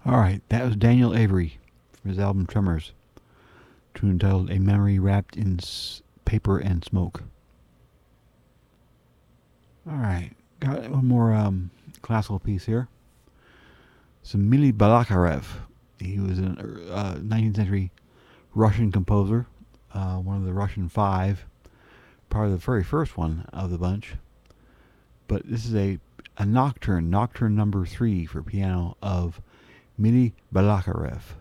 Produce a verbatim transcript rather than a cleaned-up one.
Alright, that was Daniel Avery from his album Tremors, tune entitled A Memory Wrapped in S- Paper and Smoke. Alright, got one more um, classical piece here. Samily Balakarev. He was a uh, nineteenth century Russian composer, uh, one of the Russian Five, probably the very first one of the bunch. But this is a, a nocturne, nocturne number three for piano of Mili Balakarev.